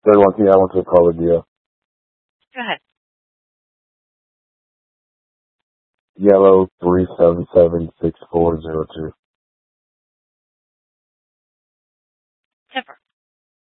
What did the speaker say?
Third one, I want to call a deal. Go ahead. Yellow 3776402. Tipper.